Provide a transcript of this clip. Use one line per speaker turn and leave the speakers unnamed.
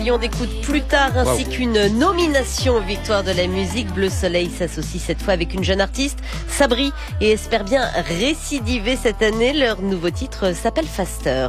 Millions d'écoutes plus tard, ainsi qu'une nomination aux Victoires de la musique. Bleu Soleil s'associe cette fois avec une jeune artiste, Sabri, et espère bien récidiver cette année. Leur nouveau titre s'appelle Faster.